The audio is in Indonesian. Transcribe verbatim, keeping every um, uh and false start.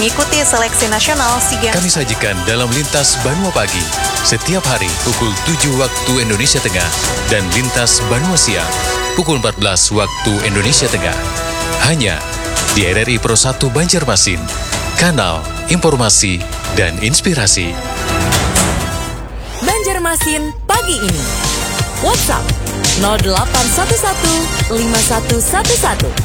Ikuti seleksi nasional SEA Games. Kami sajikan dalam Lintas Banua Pagi setiap hari pukul tujuh waktu Indonesia Tengah dan Lintas Banua Siang pukul empat belas waktu Indonesia Tengah. Hanya di R R I Pro satu Banjarmasin, kanal informasi dan inspirasi. Banjarmasin pagi ini. WhatsApp nol delapan satu satu lima satu satu satu.